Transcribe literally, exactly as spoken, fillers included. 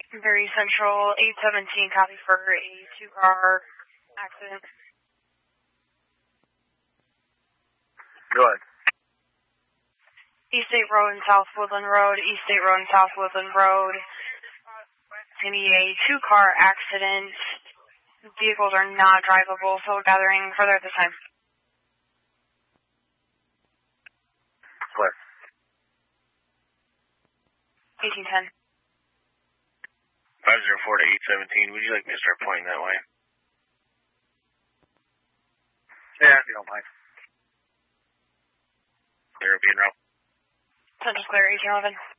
Very Central, eight seventeen, copy for a two-car accident. Go ahead. East State Road and South Woodland Road, East State Road and South Woodland Road. Going to be a two-car accident. Vehicles are not drivable, so gathering further at this time. What? eighteen ten. five zero four to eight seventeen, would you like me to start pointing that way? Yeah, if you don't mind. Clear, be in route. Central Clear, eighteen eleven.